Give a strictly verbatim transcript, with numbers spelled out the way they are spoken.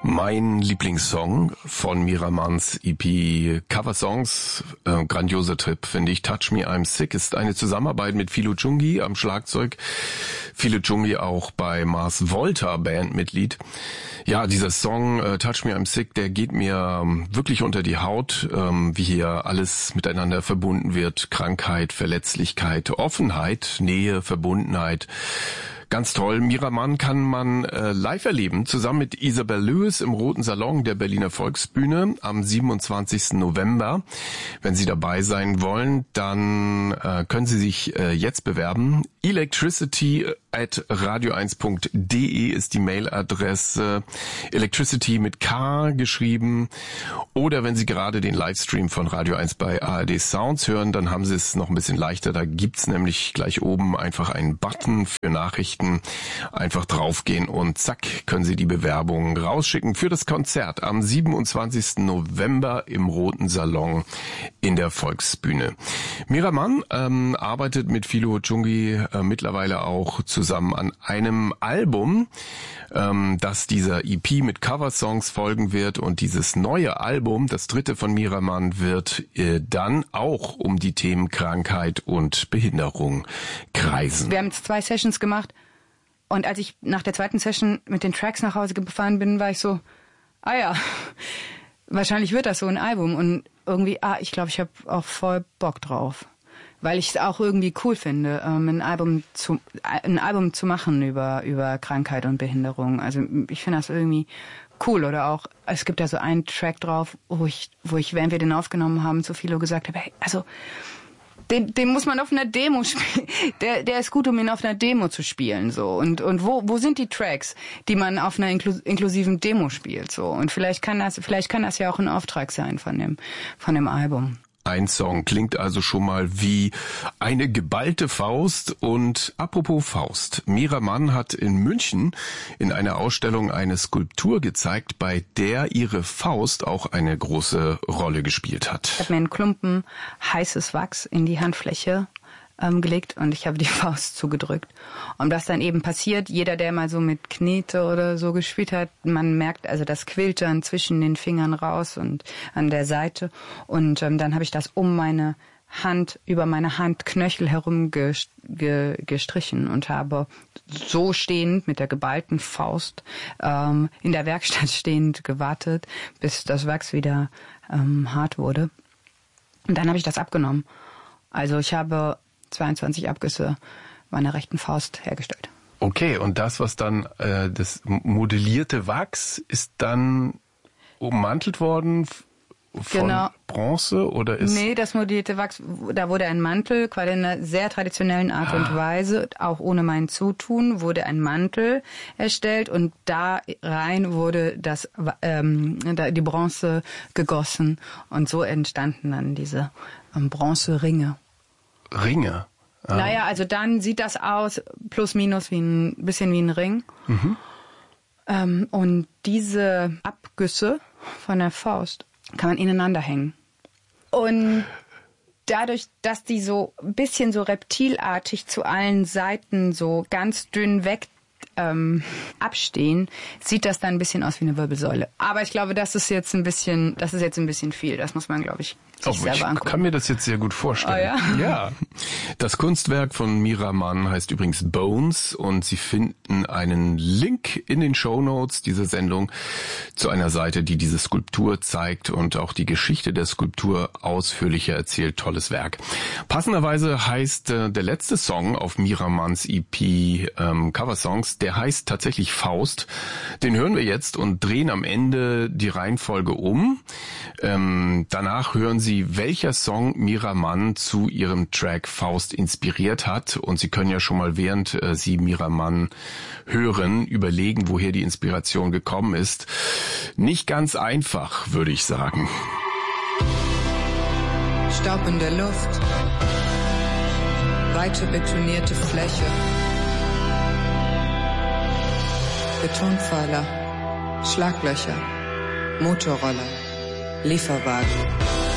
Mein Lieblingssong von Miramanns E P Coversongs, äh, grandioser Trip, finde ich. Touch Me, I'm Sick ist eine Zusammenarbeit mit Philo Chungi am Schlagzeug. Philo Chungi auch bei Mars Volta Bandmitglied. Ja, dieser Song äh, Touch Me, I'm Sick, der geht mir ähm, wirklich unter die Haut, ähm, wie hier alles miteinander verbunden wird. Krankheit, Verletzlichkeit, Offenheit, Nähe, Verbundenheit. Ganz toll. Miramann kann man äh, live erleben, zusammen mit Isabel Lewis im Roten Salon der Berliner Volksbühne am siebenundzwanzigsten November. Wenn Sie dabei sein wollen, dann äh, können Sie sich äh, jetzt bewerben. electricity at radio eins punkt de ist die Mailadresse. Electricity mit K geschrieben. Oder wenn Sie gerade den Livestream von Radio eins bei A R D Sounds hören, dann haben Sie es noch ein bisschen leichter. Da gibt's nämlich gleich oben einfach einen Button für Nachrichten. Einfach draufgehen und zack, können Sie die Bewerbung rausschicken für das Konzert am siebenundzwanzigsten November im Roten Salon in der Volksbühne. Miramann ähm, arbeitet mit Philo Chungi äh, mittlerweile auch zusammen an einem Album, ähm, das dieser E P mit Coversongs folgen wird, und dieses neue Album, das dritte von Miramann, wird äh, dann auch um die Themen Krankheit und Behinderung kreisen. Wir haben jetzt zwei Sessions gemacht. Und als ich nach der zweiten Session mit den Tracks nach Hause gefahren bin, war ich so, ah ja, wahrscheinlich wird das so ein Album. Und irgendwie, ah, ich glaube, ich habe auch voll Bock drauf. Weil ich es auch irgendwie cool finde, ähm, ein Album zu ein Album zu machen über über Krankheit und Behinderung. Also ich finde das irgendwie cool. Oder auch, es gibt ja so einen Track drauf, wo ich, wo ich, während wir den aufgenommen haben, zu Philo gesagt habe, hey, also Den, den muss man auf einer Demo spielen. Der, der ist gut, um ihn auf einer Demo zu spielen, so. Und, und wo, wo sind die Tracks, die man auf einer inklu- inklusiven Demo spielt, so. Und vielleicht kann das, vielleicht kann das ja auch ein Auftrag sein von dem, von dem Album. Ein Song klingt also schon mal wie eine geballte Faust. Und apropos Faust, Miramann hat in München in einer Ausstellung eine Skulptur gezeigt, bei der ihre Faust auch eine große Rolle gespielt hat. Ich habe mir einen Klumpen heißes Wachs in die Handfläche ähm, gelegt und ich habe die Faust zugedrückt. Und das dann eben passiert, jeder, der mal so mit Knete oder so gespielt hat, man merkt, also das quillt dann zwischen den Fingern raus und an der Seite. Und ähm, dann habe ich das um meine Hand, über meine Handknöchel herum gest- ge- gestrichen und habe so stehend mit der geballten Faust ähm, in der Werkstatt stehend gewartet, bis das Wachs wieder ähm, hart wurde. Und dann habe ich das abgenommen. Also ich habe zweiundzwanzig Abgüsse meiner rechten Faust hergestellt. Okay, und das, was dann, äh, das modellierte Wachs, ist dann ummantelt worden von genau. Bronze oder ist... Nee, das modellierte Wachs, da wurde ein Mantel, quasi in einer sehr traditionellen Art ah. und Weise, auch ohne mein Zutun, wurde ein Mantel erstellt und da rein wurde das, ähm, die Bronze gegossen und so entstanden dann diese ähm, Bronzeringe. Ringe? Ah. Naja, also dann sieht das aus, plus minus, wie ein bisschen wie ein Ring. Mhm. Ähm, und diese Abgüsse von der Faust kann man ineinander hängen. Und dadurch, dass die so ein bisschen so reptilartig zu allen Seiten so ganz dünn weg ähm, abstehen, sieht das dann ein bisschen aus wie eine Wirbelsäule. Aber ich glaube, das ist jetzt ein bisschen, das ist jetzt ein bisschen viel. Das muss man, glaube ich, sich oh, selber ich angucken. Ich kann mir das jetzt sehr gut vorstellen. Oh, ja? Ja. Das Kunstwerk von Miramann heißt übrigens Bones und Sie finden einen Link in den Shownotes dieser Sendung zu einer Seite, die diese Skulptur zeigt und auch die Geschichte der Skulptur ausführlicher erzählt. Tolles Werk. Passenderweise heißt äh, der letzte Song auf Miramanns E P ähm, Coversongs, der heißt tatsächlich Faust. Den hören wir jetzt und drehen am Ende die Reihenfolge um. Ähm, danach hören Sie, welcher Song Miramann zu ihrem Track Faust inspiriert hat. Und Sie können ja schon mal, während äh, Sie Miramann hören, überlegen, woher die Inspiration gekommen ist. Nicht ganz einfach, würde ich sagen. Staub in der Luft, weite betonierte Fläche, Betonpfeiler, Schlaglöcher, Motorroller, Lieferwagen.